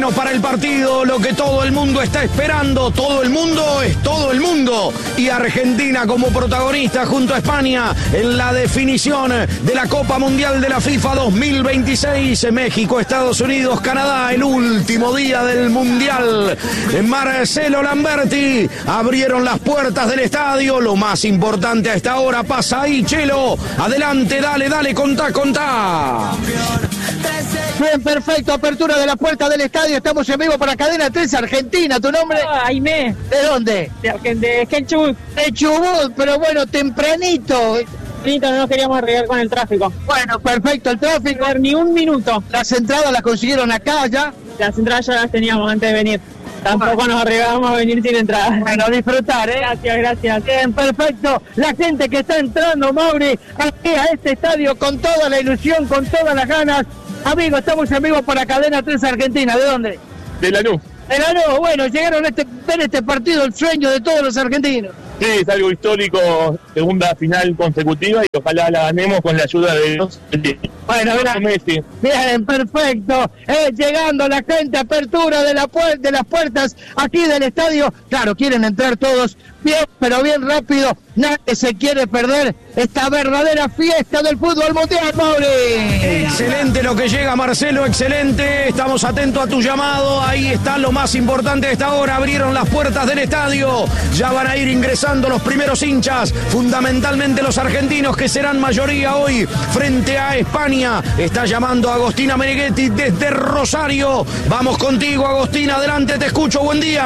bueno para el partido, lo que todo el mundo está esperando. Todo el mundo es todo el mundo. Y Argentina como protagonista junto a España en la definición de la Copa Mundial de la FIFA 2026. México, Estados Unidos, Canadá, el último día del Mundial. Marcelo Lamberti abrieron las puertas del estadio. Lo más importante a esta hora pasa ahí, Chelo. Adelante, dale, contá. Bien, perfecto, apertura de la puerta del estadio, estamos en vivo para Cadena 3 Argentina. ¿Tu nombre? Aimé. ¿De dónde? De Chubut. De Chubut, pero bueno, tempranito. No nos queríamos arriesgar con el tráfico. Bueno, perfecto, el tráfico. Ni un minuto. Las entradas las consiguieron acá ya. Las entradas ya las teníamos antes de venir. Tampoco nos arriesgábamos a venir sin entrada. Bueno, disfrutar, ¿eh? Gracias. Bien, perfecto. La gente que está entrando, Mauri, aquí a este estadio con toda la ilusión, con todas las ganas. Amigos, estamos en vivo para Cadena 3 Argentina. ¿De dónde? De Lanús. De Lanús, bueno, llegaron a ver este partido, el sueño de todos los argentinos. Sí, es algo histórico, segunda final consecutiva y ojalá la ganemos con la ayuda de Dios. Bueno, Messi. Bien, perfecto. Llegando la gente, apertura de las puertas aquí del estadio. Claro, quieren entrar todos bien, pero bien rápido. Nadie se quiere perder esta verdadera fiesta del fútbol mundial, Mauri. Excelente lo que llega, Marcelo, excelente. Estamos atentos a tu llamado. Ahí está lo más importante de esta hora. Abrieron las puertas del estadio. Ya van a ir ingresando los primeros hinchas, fundamentalmente los argentinos, que serán mayoría hoy frente a España. Está llamando a Agostina Meneghetti desde Rosario. Vamos contigo, Agostina, adelante, te escucho, buen día.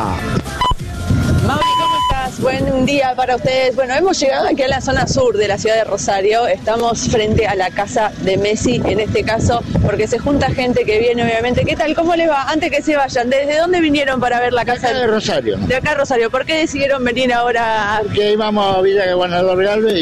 Mauri, ¿cómo estás? Buen día para ustedes. Bueno, hemos llegado aquí a la zona sur de la ciudad de Rosario. Estamos frente a la casa de Messi, en este caso, porque se junta gente que viene, obviamente. ¿Qué tal? ¿Cómo les va? Antes que se vayan, ¿desde dónde vinieron para ver la casa de Rosario? De acá, Rosario. ¿Por qué decidieron venir ahora? Porque íbamos a Villa Gobernador Galvez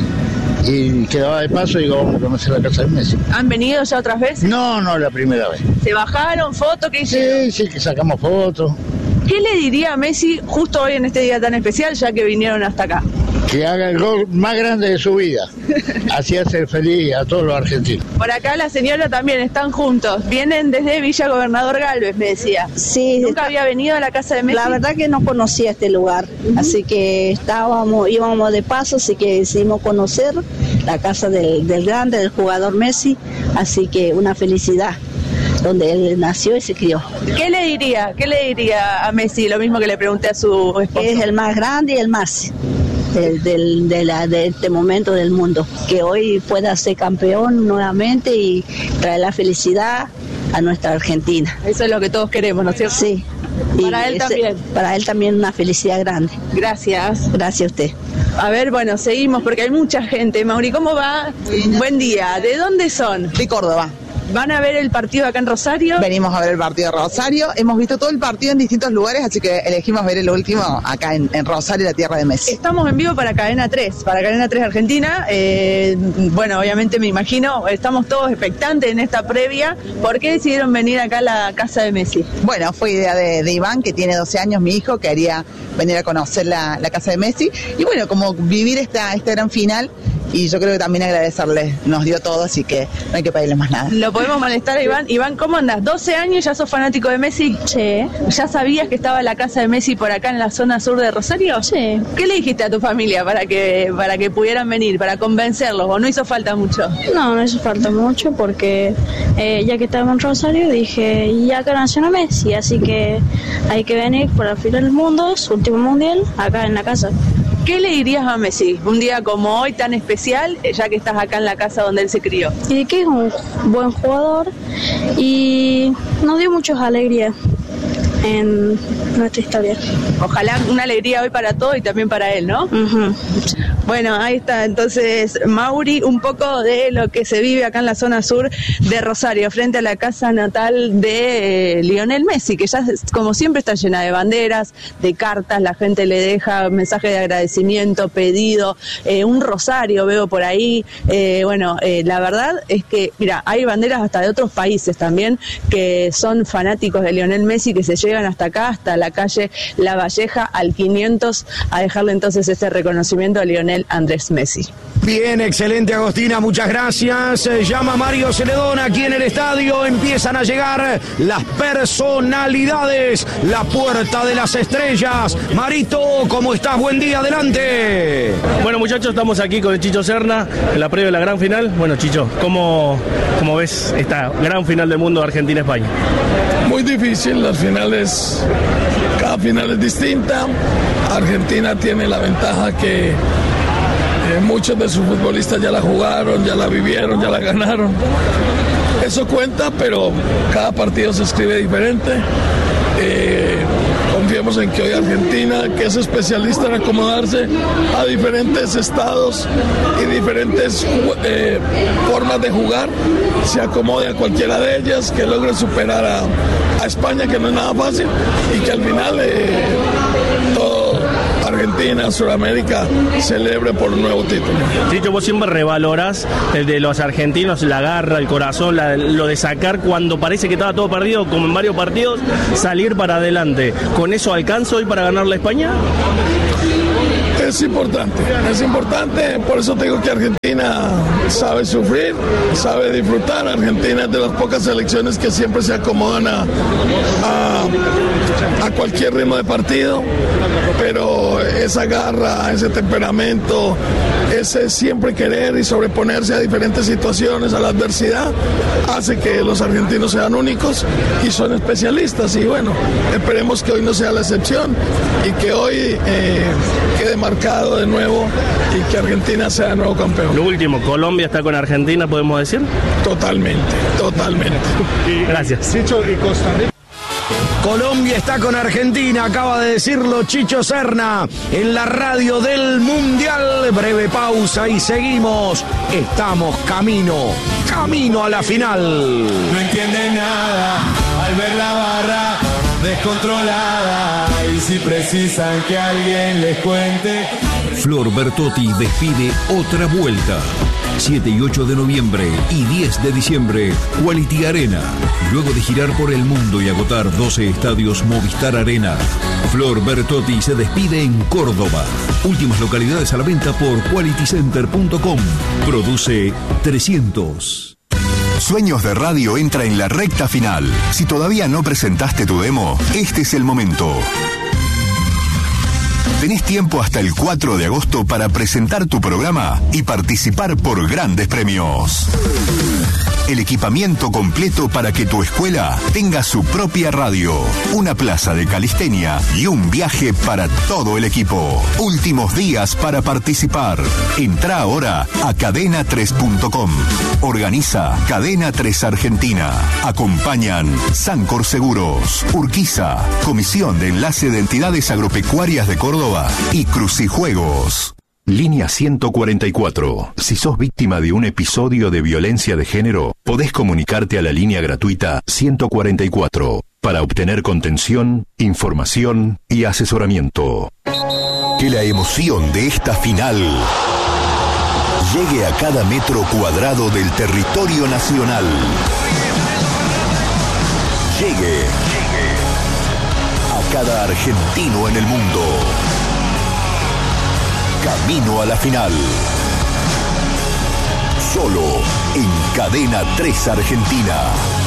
y quedaba de paso y vamos a conocer la casa de Messi. ¿Han venido ya otras veces? No, la primera vez. ¿Se bajaron? ¿Fotos? ¿Qué hicieron? Sí, que sacamos fotos. ¿Qué le diría a Messi justo hoy en este día tan especial, ya que vinieron hasta acá? Que haga el gol más grande de su vida. Así hace feliz a todos los argentinos. Por acá la señora también, están juntos. Vienen desde Villa Gobernador Galvez, me decía. Sí. ¿Nunca había venido a la casa de Messi? La verdad que no conocía este lugar. Así que íbamos de paso, así que decidimos conocer la casa del grande, del jugador Messi. Así que una felicidad. Donde él nació y se crió. ¿Qué le diría a Messi? Lo mismo que le pregunté a su esposo. Es el más grande y el más de este momento del mundo. Que hoy pueda ser campeón nuevamente y traer la felicidad a nuestra Argentina. Eso es lo que todos queremos, ¿no es cierto? Sí. Para él también. Para él también una felicidad grande. Gracias. Gracias a usted. A ver, bueno, seguimos porque hay mucha gente. Mauri, ¿cómo va? Buen día. ¿De dónde son? De Córdoba. ¿Van a ver el partido acá en Rosario? Venimos a ver el partido de Rosario. Hemos visto todo el partido en distintos lugares, así que elegimos ver el último acá en Rosario, la tierra de Messi. Estamos en vivo para Cadena 3 Argentina. Bueno, obviamente me imagino, estamos todos expectantes en esta previa. ¿Por qué decidieron venir acá a la casa de Messi? Bueno, fue idea de Iván, que tiene 12 años, mi hijo, que quería venir a conocer la casa de Messi. Y bueno, como vivir esta gran final. Y yo creo que también agradecerle, nos dio todo, así que no hay que pedirle más nada. ¿Lo podemos molestar a Iván? Iván, ¿cómo andas? 12 años, ¿ya sos fanático de Messi? Sí. ¿Ya sabías que estaba la casa de Messi por acá en la zona sur de Rosario? Sí. ¿Qué le dijiste a tu familia para que pudieran venir, para convencerlos? ¿O no hizo falta mucho? No hizo falta mucho porque ya que estábamos en Rosario dije, ya que nació Messi, así que hay que venir por la final del mundo, su último mundial, acá en la casa. ¿Qué le dirías a Messi un día como hoy tan especial, ya que estás acá en la casa donde él se crió? Y que es un buen jugador y nos dio muchas alegrías en nuestra historia. Ojalá una alegría hoy para todos y también para él, ¿no? Uh-huh. Bueno, ahí está entonces Mauri, un poco de lo que se vive acá en la zona sur de Rosario, frente a la casa natal de Lionel Messi, que ya como siempre está llena de banderas, de cartas, la gente le deja mensajes de agradecimiento, pedido, un rosario veo por ahí. La verdad es que, mira, hay banderas hasta de otros países también que son fanáticos de Lionel Messi, que se llegan hasta acá, hasta la calle La Valleja, al 500, a dejarle entonces este reconocimiento a Lionel Lionel Andrés Messi. Bien, excelente, Agostina, muchas gracias. Llama Mario Celedón aquí en el estadio. Empiezan a llegar las personalidades, la puerta de las estrellas. Marito, ¿cómo estás? Buen día, adelante. Bueno, muchachos, estamos aquí con el Chicho Serna en la previa de la gran final. Bueno, Chicho, ¿cómo ves esta gran final del mundo Argentina-España? Muy difícil, las finales, cada final es distinta. Argentina tiene la ventaja que muchos de sus futbolistas ya la jugaron, ya la vivieron, ya la ganaron. Eso cuenta, pero cada partido se escribe diferente. Confiemos en que hoy Argentina, que es especialista en acomodarse a diferentes estados y diferentes formas de jugar, se acomode a cualquiera de ellas, que logre superar a España, que no es nada fácil, y que al final todo Argentina, Sudamérica, celebre por un nuevo título. Chicho, vos siempre revalorás el de los argentinos, la garra, el corazón, lo de sacar cuando parece que estaba todo perdido, como en varios partidos, salir para adelante. ¿Con eso alcanza hoy para ganar la España? Es importante, por eso te digo que Argentina sabe sufrir, sabe disfrutar. Argentina es de las pocas selecciones que siempre se acomodan a cualquier ritmo de partido, pero esa garra, ese temperamento, ese siempre querer y sobreponerse a diferentes situaciones, a la adversidad, hace que los argentinos sean únicos y son especialistas. Y bueno, esperemos que hoy no sea la excepción y que hoy quede marcado de nuevo y que Argentina sea el nuevo campeón. Lo último, ¿Colombia está con Argentina, podemos decir? Totalmente. Gracias. Chicho, y Costa Rica. Colombia está con Argentina, acaba de decirlo Chicho Serna en la radio del Mundial. Breve pausa y seguimos. Estamos camino a la final. No entienden nada al ver la barra descontrolada, y si precisan que alguien les cuente. Flor Bertotti despide otra vuelta. 7 y 8 de noviembre y 10 de diciembre, Quality Arena. Luego de girar por el mundo y agotar 12 estadios Movistar Arena, Flor Bertotti se despide en Córdoba. Últimas localidades a la venta por qualitycenter.com. Produce 300. Sueños de Radio entra en la recta final. Si todavía no presentaste tu demo, este es el momento. Tenés tiempo hasta el 4 de agosto para presentar tu programa y participar por grandes premios. El equipamiento completo para que tu escuela tenga su propia radio, una plaza de calistenia y un viaje para todo el equipo. Últimos días para participar. Entrá ahora a cadena3.com. Organiza Cadena 3 Argentina. Acompañan Sancor Seguros, Urquiza, Comisión de Enlace de Entidades Agropecuarias de Córdoba y Crucijuegos. Línea 144. Si sos víctima de un episodio de violencia de género, podés comunicarte a la línea gratuita 144 para obtener contención, información y asesoramiento. Que la emoción de esta final llegue a cada metro cuadrado del territorio nacional. Llegue a cada argentino en el mundo. Camino a la final. Solo en Cadena 3 Argentina.